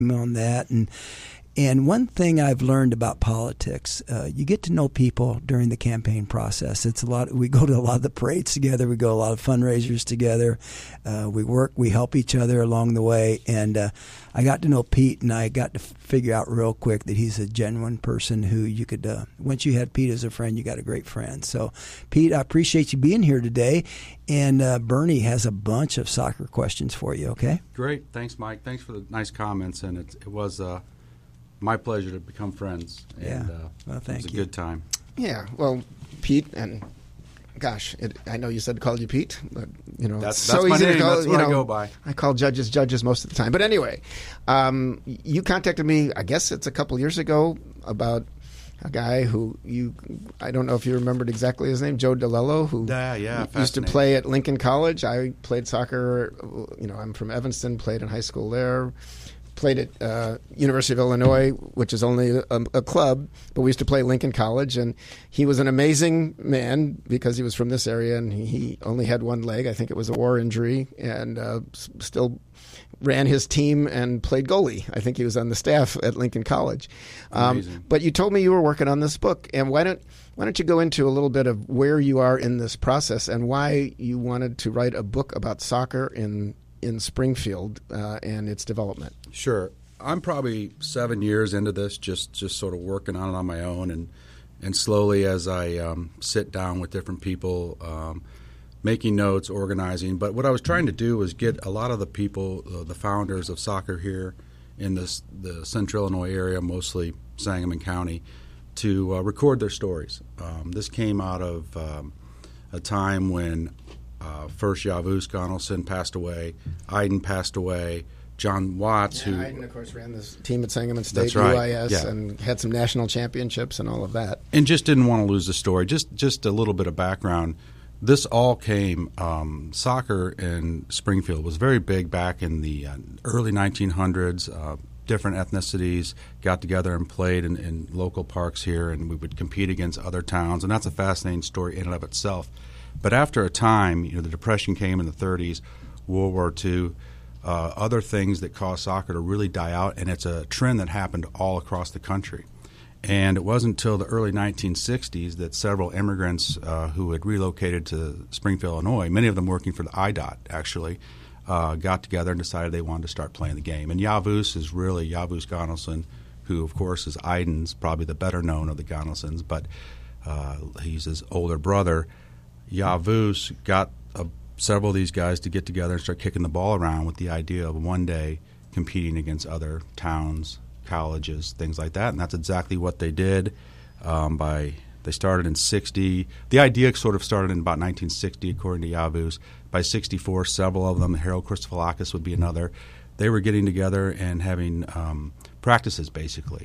on that. And one thing I've learned about politics, you get to know people during the campaign process. It's a lot. We go to a lot of the parades together. We go to a lot of fundraisers together. We help each other along the way. And I got to know Pete, and I got to figure out real quick that he's a genuine person who you could, once you had Pete as a friend, you got a great friend. So, Pete, I appreciate you being here today. And Bernie has a bunch of soccer questions for you, okay? Great. Thanks, Mike. Thanks for the nice comments. And it was my pleasure to become friends. And, well, thank you. It was a good time. Yeah. Well, Pete, and gosh, I know you said called you Pete, but that's so my easy name. to call. That's what I go by. I call judges most of the time. But anyway, you contacted me. I guess it's a couple years ago about a guy who I don't know if you remembered exactly his name, Joe DeLello, who used to play at Lincoln College. I played soccer. I'm from Evanston. Played in high school there. Played at University of Illinois, which is only a club, but we used to play at Lincoln College, and he was an amazing man because he was from this area, and he only had one leg. I think it was a war injury, and still ran his team and played goalie. I think he was on the staff at Lincoln College. But you told me you were working on this book, and why don't you go into a little bit of where you are in this process and why you wanted to write a book about soccer in Springfield and its development? Sure. I'm probably 7 years into this, just sort of working on it on my own, and slowly as I sit down with different people, making notes, organizing. But what I was trying to do was get a lot of the people, the founders of soccer here in the Central Illinois area, mostly Sangamon County, to record their stories. This came out of a time when first Yavuz Gonelson passed away, Iden passed away, John Watts, who Iden, of course, ran this team at Sangamon State, that's right, UIS, and had some national championships and all of that. And just didn't want to lose the story. Just a little bit of background. This all came, soccer in Springfield was very big back in the early 1900s. Different ethnicities got together and played in local parks here, and we would compete against other towns, and that's a fascinating story in and of itself. But after a time, the Depression came in the 30s, World War II, other things that caused soccer to really die out, and it's a trend that happened all across the country. And it wasn't until the early 1960s that several immigrants who had relocated to Springfield, Illinois, many of them working for the IDOT actually, got together and decided they wanted to start playing the game. And Yavuz is really Yavuz Gonelson, who of course is Iden's probably the better known of the Gonelsons, but he's his older brother. Yavuz got several of these guys to get together and start kicking the ball around with the idea of one day competing against other towns, colleges, things like that, and that's exactly what they did. They started in 60. The idea sort of started in about 1960, according to Yavuz. By 64, several of them, Harold Christofalakis would be another, they were getting together and having practices, basically.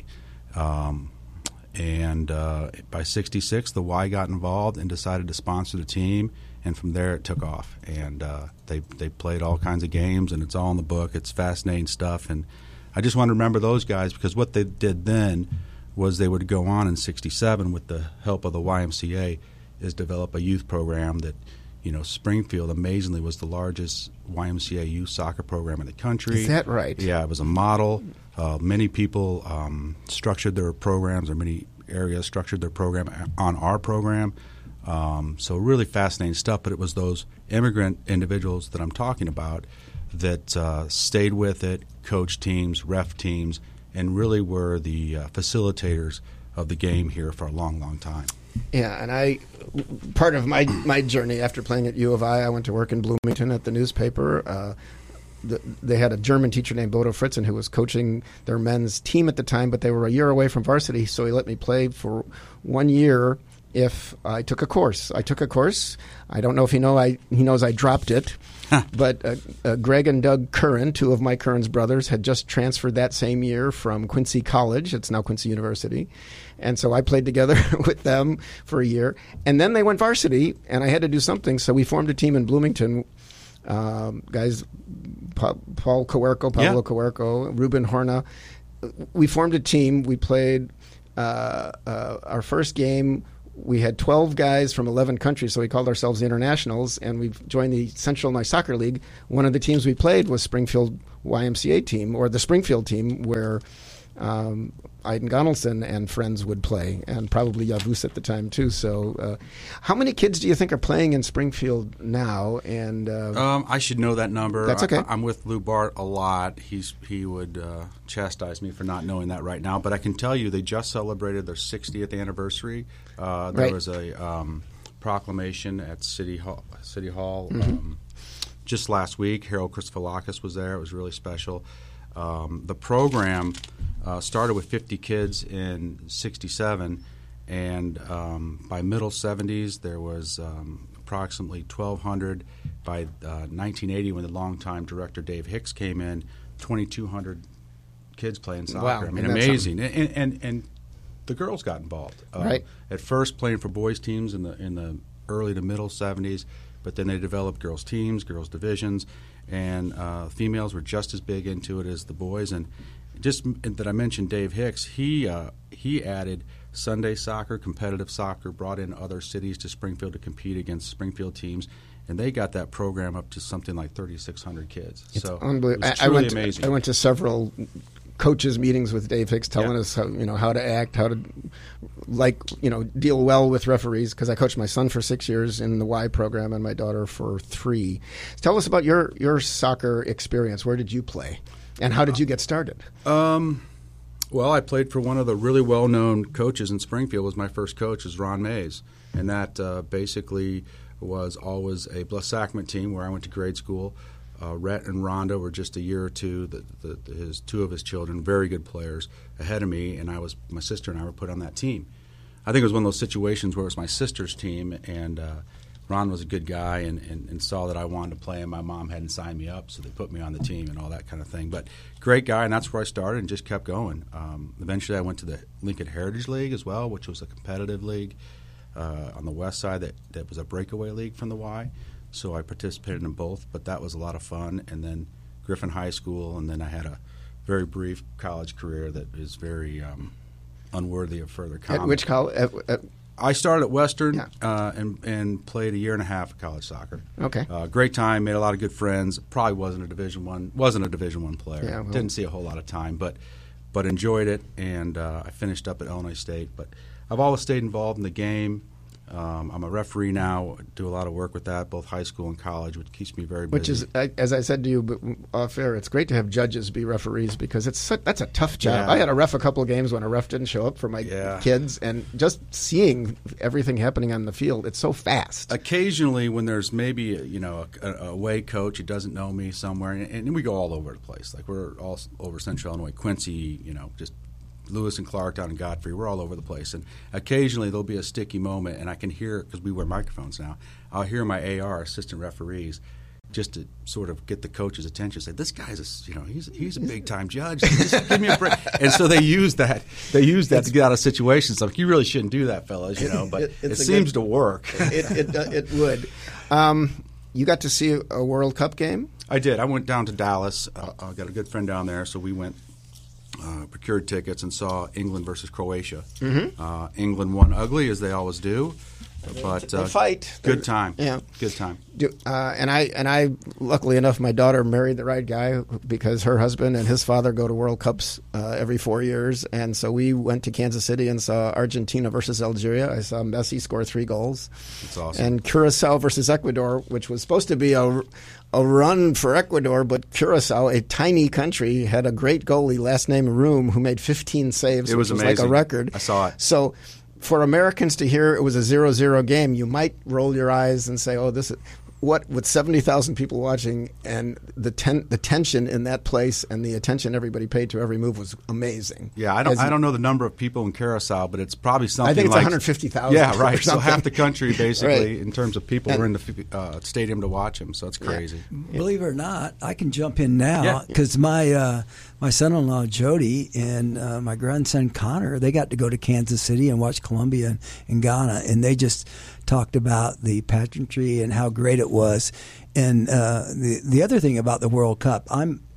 And by 66, the Y got involved and decided to sponsor the team, and from there it took off. And they played all kinds of games, and it's all in the book. It's fascinating stuff, and I just want to remember those guys because what they did then was they would go on in 67 with the help of the YMCA is develop a youth program that, Springfield amazingly was the largest YMCA youth soccer program in the country. Is that right? Yeah, it was a model. Many people structured their programs, or many areas structured their program on our program. So really fascinating stuff, but it was those immigrant individuals that I'm talking about that stayed with it, coached teams, ref teams, and really were the facilitators of the game here for a long, long time. Yeah, and part of my journey after playing at U of I went to work in Bloomington at the newspaper. They had a German teacher named Bodo Fritzen who was coaching their men's team at the time, but they were a year away from varsity, so he let me play for 1 year if I took a course. I took a course. I don't know if he knows I dropped it, but Greg and Doug Curran, two of Mike Curran's brothers, had just transferred that same year from Quincy College. It's now Quincy University. And so I played together with them for a year. And then they went varsity, and I had to do something, so we formed a team in Bloomington. Guys, Pablo Coerco, Ruben Horna. We formed a team. We played our first game we had 12 guys from 11 countries, so we called ourselves the Internationals, and we joined the Central Illinois Soccer League. One of the teams we played was Springfield YMCA team, or the Springfield team, where Aiden Donaldson and friends would play, and probably Yavuz at the time too. So how many kids do you think are playing in Springfield now? And I should know that number. That's okay. I'm with Lou Bart a lot. He would chastise me for not knowing that right now, but I can tell you they just celebrated their 60th anniversary. There was a proclamation at City Hall just last week. Harold Christofalakis was there. It was really special. The program started with 50 kids in '67, and by middle '70s there was approximately 1,200. By 1980, when the longtime director Dave Hicks came in, 2,200 kids playing soccer. Wow. I mean, amazing. And the girls got involved. Right. At first, playing for boys teams in the early to middle '70s, but then they developed girls teams, girls divisions, and females were just as big into it as the boys. And just that I mentioned Dave Hicks, he added Sunday soccer, competitive soccer, brought in other cities to Springfield to compete against Springfield teams, and they got that program up to something like 3,600 kids. It's so unbelievable. It was truly amazing. I went to several coaches meetings with Dave Hicks telling us how to act, how to deal well with referees, because I coached my son for 6 years in the Y program and my daughter for 3. Tell us about your soccer experience. Where did you play, and how did you get started? Well, I played for one of the really well-known coaches in Springfield. Was my first coach, was Ron Mays, and that basically was always a Blessed Sacrament team where I went to grade school. Rhett and Rhonda were just a year or two. Two of his children, very good players, ahead of me, and my sister and I were put on that team. I think it was one of those situations where it was my sister's team, and Ron was a good guy and saw that I wanted to play, and my mom hadn't signed me up, so they put me on the team and all that kind of thing. But great guy, and that's where I started and just kept going. Eventually I went to the Lincoln Heritage League as well, which was a competitive league on the west side that was a breakaway league from the Y. So I participated in both, but that was a lot of fun. And then Griffin High School, and then I had a very brief college career that is very unworthy of further comment. At which college? I started at Western and played a year and a half of college soccer. Okay. Great time, made a lot of good friends. Probably wasn't a Division I player. Yeah, well. Didn't see a whole lot of time, but enjoyed it, and I finished up at Illinois State. But I've always stayed involved in the game. I'm a referee now, do a lot of work with that, both high school and college, which keeps me very busy. Which is, as I said to you off air, it's great to have judges be referees because that's a tough job. Yeah. I had to ref a couple of games when a ref didn't show up for my kids, and just seeing everything happening on the field, it's so fast. Occasionally when there's maybe a away coach who doesn't know me somewhere, and we go all over the place. Like we're all over Central Illinois, Quincy, just Lewis and Clark down in Godfrey, we're all over the place. And occasionally there'll be a sticky moment, and I can hear, because we wear microphones now, I'll hear my AR, assistant referees, just to sort of get the coach's attention, say, this guy's he's a big-time judge. Just give me a break. And so they use that to get out of situations. Like, you really shouldn't do that, fellas, but it seems to work. It would. You got to see a World Cup game? I did. I went down to Dallas. I got a good friend down there, so we went, procured tickets and saw England versus Croatia. Mm-hmm. England won ugly, as they always do, but fight. Good time. Yeah, good time. And I, luckily enough, my daughter married the right guy because her husband and his father go to World Cups every 4 years, and so we went to Kansas City and saw Argentina versus Algeria. I saw Messi score 3 goals. That's awesome. And Curacao versus Ecuador, which was supposed to be a run for Ecuador, but Curacao, a tiny country, had a great goalie, last name Room, who made 15 saves. It was which amazing. Like a record. I saw it. So for Americans to hear it was a 0-0 game, you might roll your eyes and say, oh, this is... What, with 70,000 people watching and the tension in that place and the attention everybody paid to every move was amazing. Yeah, I don't know the number of people in Curacao, but it's probably something. I think it's like 150,000. Yeah, right. So half the country, basically, right. in terms of people, were in the stadium to watch him. So it's crazy. Yeah. Believe it or not, I can jump in now because my son-in-law Jody and my grandson Connor, they got to go to Kansas City and watch Colombia and Ghana, and they just talked about the pageantry and how great it was. And the other thing about the World Cup, I'm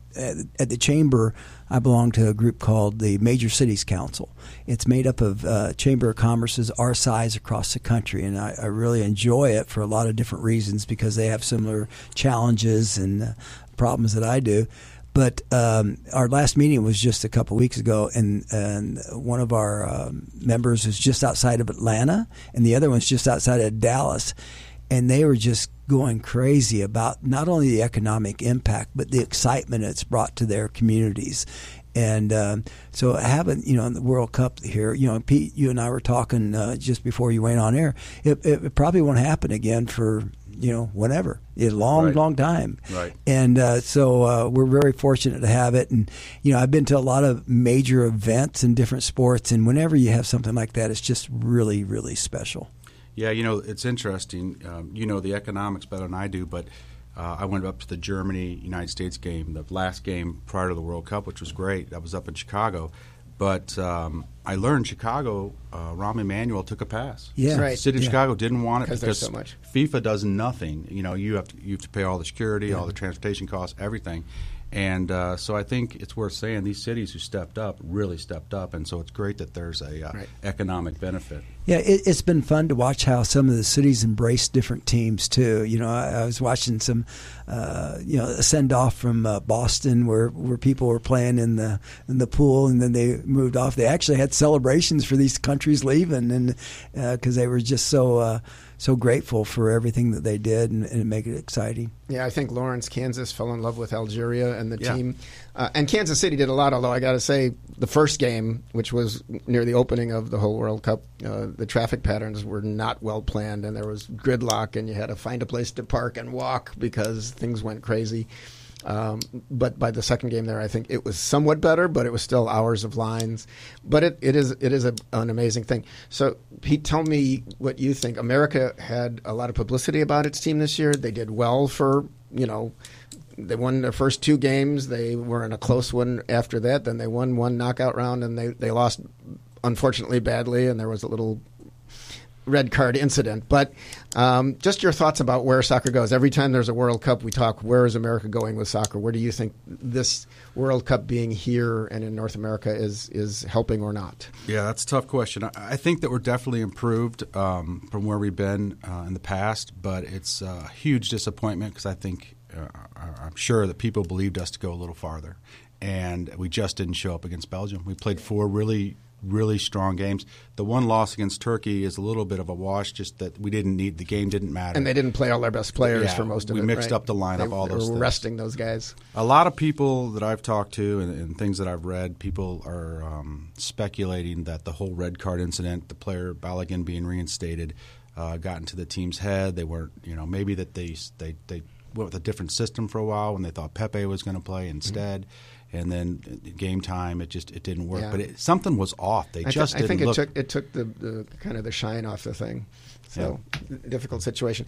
at the Chamber, I belong to a group called the Major Cities Council. It's made up of Chamber of Commerces our size across the country, and I really enjoy it for a lot of different reasons because they have similar challenges and problems that I do. But our last meeting was just a couple weeks ago, and one of our members is just outside of Atlanta, and the other one's just outside of Dallas. And they were just going crazy about not only the economic impact, but the excitement it's brought to their communities. And so having, the World Cup here, Pete, you and I were talking just before you went on air, it probably won't happen again for, whenever. A long time. Right. And so we're very fortunate to have it. And, I've been to a lot of major events in different sports, and whenever you have something like that, it's just really, really special. Yeah, it's interesting. The economics better than I do, but I went up to the Germany-United States game, the last game prior to the World Cup, which was great. That was up in Chicago. But I learned Chicago, Rahm Emanuel took a pass. Yeah, right. The city of Chicago didn't want it because so much. FIFA does nothing. You have to pay all the security, all the transportation costs, everything. And so I think it's worth saying these cities who stepped up really stepped up, and so it's great that there's a economic benefit. Yeah, it's been fun to watch how some of the cities embrace different teams too. I was watching some, a send off from Boston where people were playing in the pool, and then they moved off. They actually had celebrations for these countries leaving, and because they were just so grateful for everything that they did and make it exciting. Yeah, I think Lawrence, Kansas fell in love with Algeria and the team. And Kansas City did a lot, although I got to say the first game, which was near the opening of the whole World Cup, the traffic patterns were not well planned, and there was gridlock, and you had to find a place to park and walk because things went crazy. But by the second game there, I think it was somewhat better, but it was still hours of lines. But it is an amazing thing. So, Pete, tell me what you think. America had a lot of publicity about its team this year. They did well for, they won their first two games. They were in a close one after that. Then they won one knockout round, and they lost, unfortunately, badly, and there was a little red card incident. But just your thoughts about where soccer goes. Every time there's a World Cup, we talk, where is America going with soccer? Where do you think this World Cup being here and in North America is helping or not? Yeah, that's a tough question. I think that we're definitely improved from where we've been in the past, but it's a huge disappointment because I think I'm sure that people believed us to go a little farther, and we just didn't show up against Belgium. We played four really strong games. The one loss against Turkey is a little bit of a wash, just that we didn't need – the game didn't matter. And they didn't play all their best players for most of it, we mixed right? up the lineup, all those things. They were resting those guys. A lot of people that I've talked to and things that I've read, people are speculating that the whole red card incident, the player Balogun being reinstated, got into the team's head. They weren't – maybe that they went with a different system for a while when they thought Pepe was going to play instead. Mm-hmm. And then game time, it didn't work. Yeah. But something was off. They just didn't look. I think it took the kind of the shine off the thing. So difficult situation.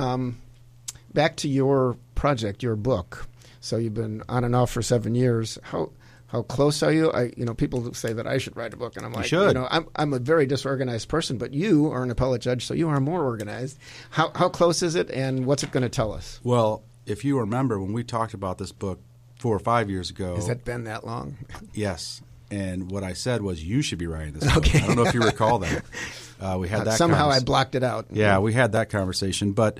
Back to your project, your book. So you've been on and off for 7 years. How close are you? People say that I should write a book, and I'm like, I'm a very disorganized person, but you are an appellate judge, so you are more organized. How close is it, and what's it going to tell us? Well, if you remember when we talked about this book 4 or 5 years ago. Has that been that long? Yes. And what I said was, you should be writing this book. I don't know if you recall that. We had that somehow I blocked it out. Yeah, we had that conversation. But,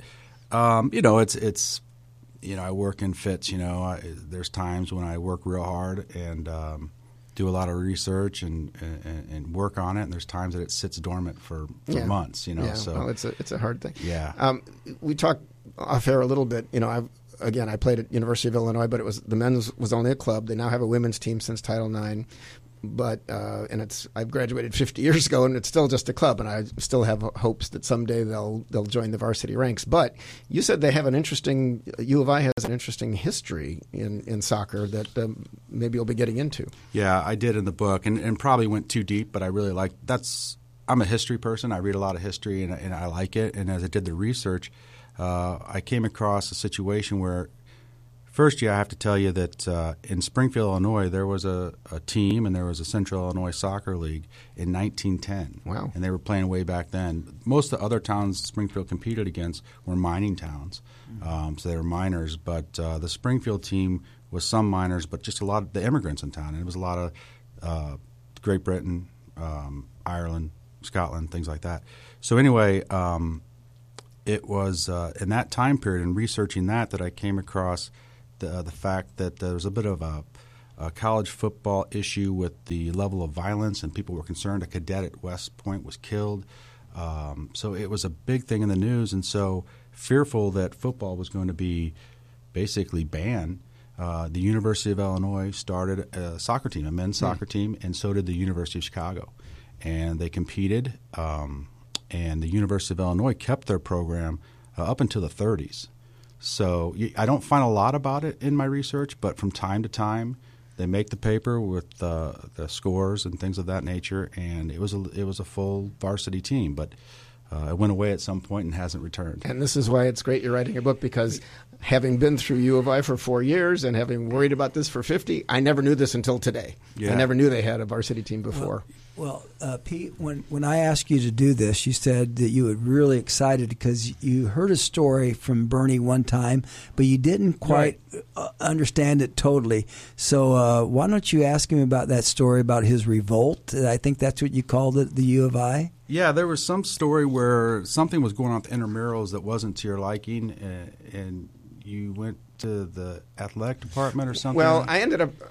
it's I work in fits. There's times when I work real hard and do a lot of research and work on it. And there's times that it sits dormant for months, Yeah, so. well, it's a hard thing. Yeah. We talked off air a little bit. Again, I played at University of Illinois, but the men's was only a club. They now have a women's team since Title IX, but I've graduated 50 years ago, and it's still just a club, and I still have hopes that someday they'll join the varsity ranks. But you said they have U of I has an interesting history in soccer that maybe you'll be getting into. Yeah, I did in the book, and probably went too deep, but I really I'm a history person. I read a lot of history, and I like it. And as I did the research, I came across a situation where, first, I have to tell you that in Springfield, Illinois, there was a team, and there was a Central Illinois Soccer League in 1910. Wow. And they were playing way back then. Most of the other towns Springfield competed against were mining towns, so they were miners. But the Springfield team was some miners, but just a lot of the immigrants in town. And it was a lot of Great Britain, Ireland, Scotland, things like that. So anyway, it was in that time period and researching that I came across the fact that there was a bit of a college football issue with the level of violence, and people were concerned a cadet at West Point was killed. So it was a big thing in the news, and so fearful that football was going to be basically banned, the University of Illinois started a soccer team, a men's soccer team, and so did the University of Chicago. And they competed, and the University of Illinois kept their program up until the 30s. So I don't find a lot about it in my research, but from time to time they make the paper with the scores and things of that nature, and it was a full varsity team, but it went away at some point and hasn't returned. And this is why it's great you're writing a book, because having been through U of I for 4 years and having worried about this for 50, I never knew this until today. Yeah. I never knew they had a varsity team before. Well, Pete, when I asked you to do this, you said that you were really excited because you heard a story from Bernie one time, but you didn't quite understand it totally. So why don't you ask him about that story about his revolt? I think that's what you called it, the U of I. Yeah, there was some story where something was going on with intramurals that wasn't to your liking, and you went to the athletic department or something. Well, I ended up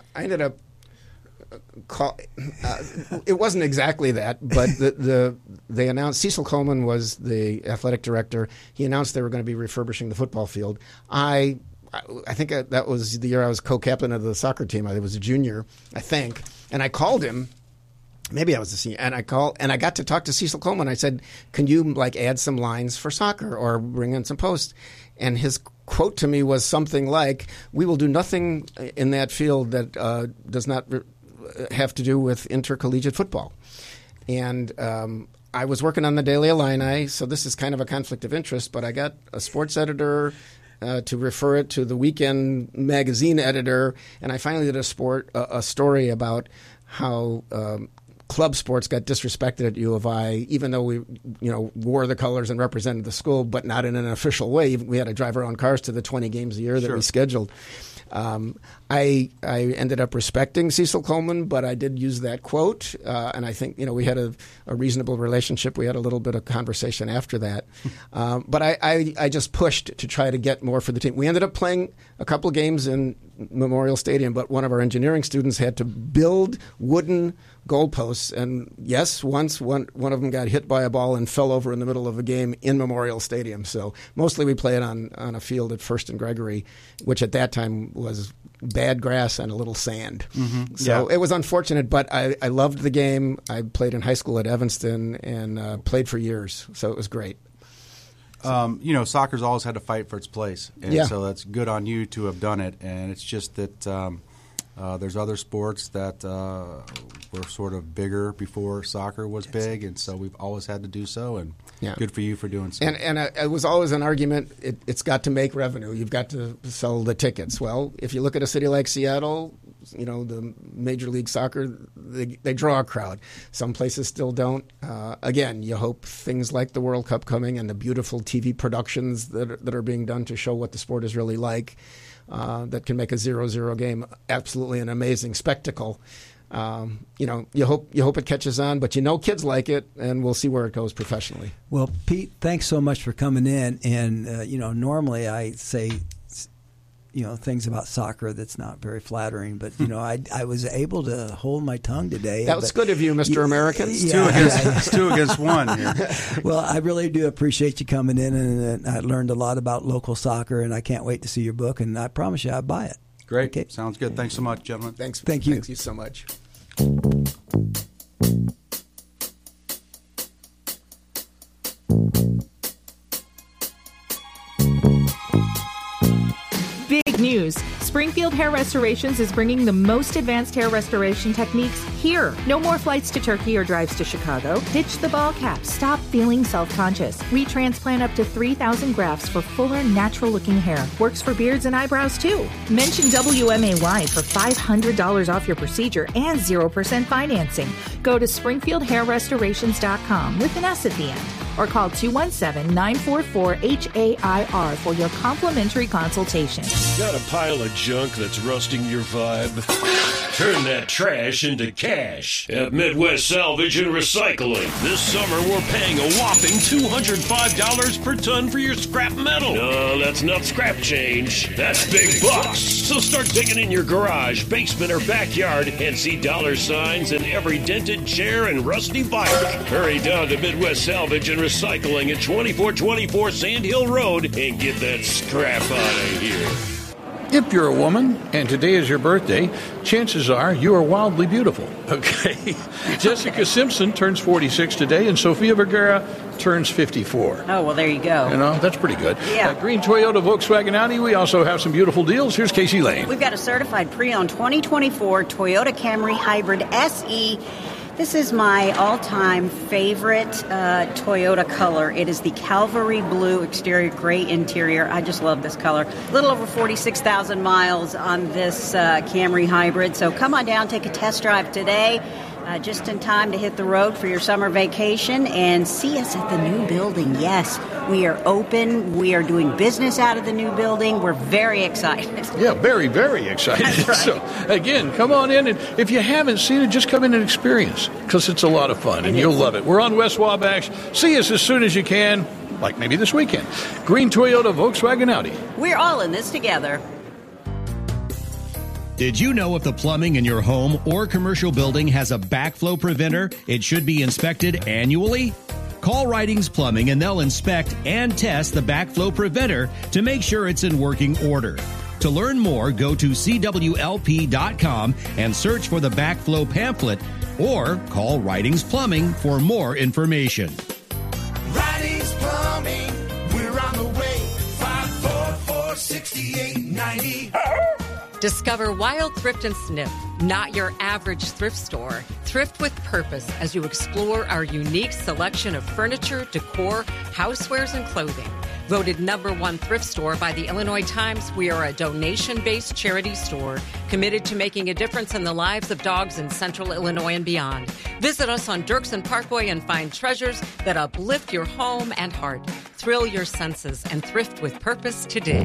it wasn't exactly that, but they announced Cecil Coleman was the athletic director. He announced they were going to be refurbishing the football field. I think that was the year I was co-captain of the soccer team. I was a junior, I think, and I called him. Maybe I was a senior, and I got to talk to Cecil Coleman. I said, "Can you add some lines for soccer or bring in some posts?" And his quote to me was something like, "We will do nothing in that field that does not have to do with intercollegiate football." And I was working on the Daily Illini, so this is kind of a conflict of interest, but I got a sports editor to refer it to the weekend magazine editor, and I finally did a story about how club sports got disrespected at U of I, even though we, wore the colors and represented the school, but not in an official way. We had to drive our own cars to the 20 games a year that we scheduled. I ended up respecting Cecil Coleman, but I did use that quote, and I think we had a reasonable relationship. We had a little bit of conversation after that, but I just pushed to try to get more for the team. We ended up playing a couple of games in Memorial Stadium, but one of our engineering students had to build wooden goalposts, and yes, once one of them got hit by a ball and fell over in the middle of a game in Memorial Stadium. So mostly we played on a field at First and Gregory, which at that time was bad grass and a little sand. Mm-hmm. So it was unfortunate, but I loved the game. I played in high school at Evanston and played for years, so it was great. Soccer's always had to fight for its place, and so that's good on you to have done it. And it's just that there's other sports that were sort of bigger before soccer was big, and so we've always had to do so, and good for you for doing so. And it was always an argument, it's got to make revenue. You've got to sell the tickets. Well, if you look at a city like Seattle, the Major League Soccer, they draw a crowd. Some places still don't. Again, you hope things like the World Cup coming and the beautiful TV productions that are being done to show what the sport is really like, that can make a 0-0 game absolutely an amazing spectacle. You hope it catches on, but kids like it, and we'll see where it goes professionally. Well, Pete, thanks so much for coming in. And normally I say things about soccer that's not very flattering, but I was able to hold my tongue today. That was good of you, Mr. American. It's 2 against 1 here. Well, I really do appreciate you coming in, and I learned a lot about local soccer, and I can't wait to see your book, and I promise you I'll buy it. Great. Okay. Sounds good. Thanks so much, gentlemen. Thank you. Thank you so much. Big news. Springfield Hair Restorations is bringing the most advanced hair restoration techniques here. No more flights to Turkey or drives to Chicago. Ditch the ball cap. Stop feeling self-conscious. Retransplant up to 3,000 grafts for fuller, natural-looking hair. Works for beards and eyebrows, too. Mention WMAY for $500 off your procedure and 0% financing. Go to SpringfieldHairRestorations.com with an S at the end. or call 217-944-HAIR for your complimentary consultation. Got a pile of junk that's rusting your vibe? Turn that trash into cash at Midwest Salvage and Recycling. This summer, we're paying a whopping $205 per ton for your scrap metal. No, that's not scrap change. That's big bucks. So start digging in your garage, basement, or backyard and see dollar signs in every dented chair and rusty bike. Hurry down to Midwest Salvage and Recycling at 2424 Sand Hill Road and get that scrap out of here. If you're a woman and today is your birthday, chances are you are wildly beautiful. Okay. Jessica Simpson turns 46 today, and Sofia Vergara turns 54. Oh, well, there you go. You know, that's pretty good. Yeah. Green Toyota, Volkswagen, Audi, we also have some beautiful deals. Here's Casey Lane. We've got a certified pre-owned 2024 Toyota Camry Hybrid SE. This is my all-time favorite Toyota color. It is the Calvary Blue exterior, gray interior. I just love this color. A little over 46,000 miles on this Camry Hybrid. So come on down, take a test drive today. Just in time to hit the road for your summer vacation and see us at the new building. Yes, we are open. We are doing business out of the new building. We're very excited. Yeah, very, very excited. That's right. So, again, come on in. And if you haven't seen it, just come in and experience, because it's a lot of fun, and you'll love it. We're on West Wabash. See us as soon as you can, like maybe this weekend. Green Toyota, Volkswagen, Audi. We're all in this together. Did you know if the plumbing in your home or commercial building has a backflow preventer, it should be inspected annually? Call Ridings Plumbing and they'll inspect and test the backflow preventer to make sure it's in working order. To learn more, go to CWLP.com and search for the backflow pamphlet or call Ridings Plumbing for more information. Ridings Plumbing, we're on the way. 544-6890. Discover Wild Thrift and Sniff, not your average thrift store. Thrift with purpose as you explore our unique selection of furniture, decor, housewares, and clothing. Voted #1 thrift store by the Illinois Times, we are a donation-based charity store committed to making a difference in the lives of dogs in central Illinois and beyond. Visit us on Dirksen Parkway and find treasures that uplift your home and heart. Thrill your senses and thrift with purpose today.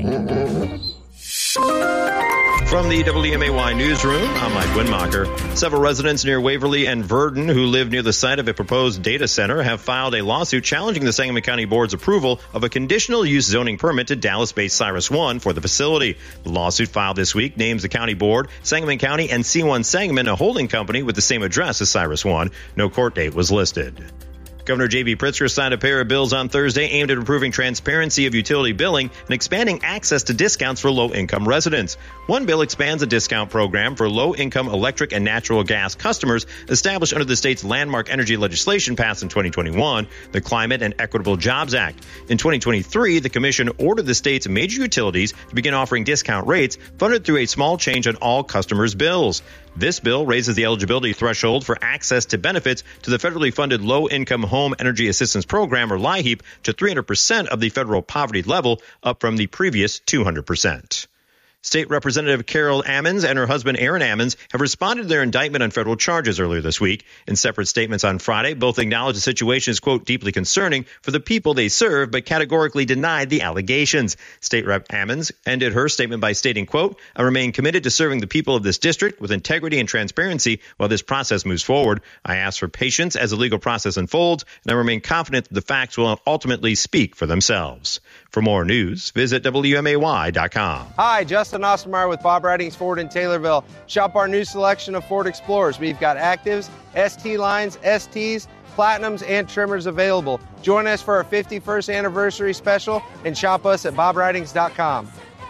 From the WMAY newsroom, I'm Mike Winmacher. Several residents near Waverly and Verdon who live near the site of a proposed data center have filed a lawsuit challenging the Sangamon County Board's approval of a conditional use zoning permit to Dallas-based CyrusOne for the facility. The lawsuit filed this week names the county board, Sangamon County, and C1 Sangamon, a holding company with the same address as CyrusOne. No court date was listed. Governor J.B. Pritzker signed a pair of bills on Thursday aimed at improving transparency of utility billing and expanding access to discounts for low-income residents. One bill expands a discount program for low-income electric and natural gas customers established under the state's landmark energy legislation passed in 2021, the Climate and Equitable Jobs Act. In 2023, the commission ordered the state's major utilities to begin offering discount rates funded through a small change on all customers' bills. This bill raises the eligibility threshold for access to benefits to the federally funded Low-Income Home Energy Assistance Program, or LIHEAP, to 300% of the federal poverty level, up from the previous 200%. State Representative Carol Ammons and her husband Aaron Ammons have responded to their indictment on federal charges earlier this week. In separate statements on Friday, both acknowledged the situation is, quote, deeply concerning for the people they serve, but categorically denied the allegations. State Rep Ammons ended her statement by stating, quote, I remain committed to serving the people of this district with integrity and transparency while this process moves forward. I ask for patience as the legal process unfolds, and I remain confident that the facts will ultimately speak for themselves. For more news, visit WMAY.com. Hi, Justin Ostermeyer with Bob Ridings Ford in Taylorville. Shop our new selection of Ford Explorers. We've got Actives, ST lines, STs, Platinums, and Trimmers available. Join us for our 51st anniversary special and shop us at BobRidings.com.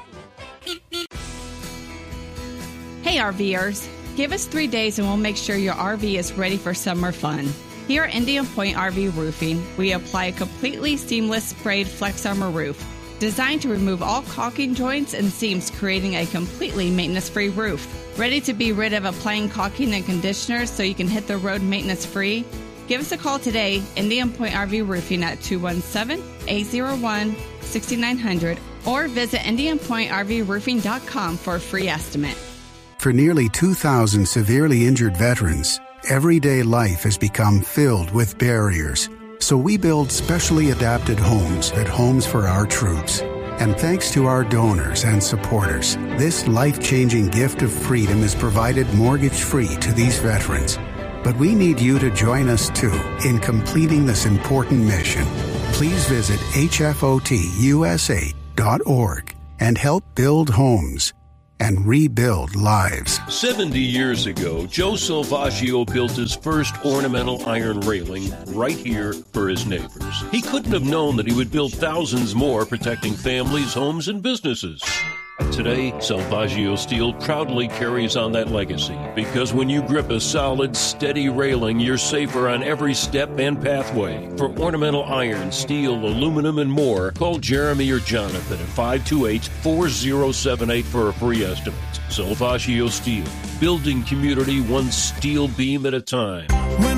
Hey RVers, give us 3 days and we'll make sure your RV is ready for summer fun. Here at Indian Point RV Roofing, we apply a completely seamless sprayed Flex Armor roof, designed to remove all caulking joints and seams, creating a completely maintenance-free roof. Ready to be rid of applying caulking and conditioners so you can hit the road maintenance-free? Give us a call today, Indian Point RV Roofing at 217-801-6900, or visit IndianPointRVRoofing.com for a free estimate. For nearly 2,000 severely injured veterans, everyday life has become filled with barriers. So we build specially adapted homes at Homes for Our Troops. And thanks to our donors and supporters, this life-changing gift of freedom is provided mortgage-free to these veterans. But we need you to join us, too, in completing this important mission. Please visit hfotusa.org and help build homes and rebuild lives. 70 years ago, Joe Salvaggio built his first ornamental iron railing right here for his neighbors. He couldn't have known that he would build thousands more, protecting families, homes, and businesses. Today, Salvaggio Steel proudly carries on that legacy, because when you grip a solid, steady railing, you're safer on every step and pathway. For ornamental iron, steel, aluminum, and more, call Jeremy or Jonathan at 528-4078 for a free estimate. Salvaggio Steel, building community one steel beam at a time.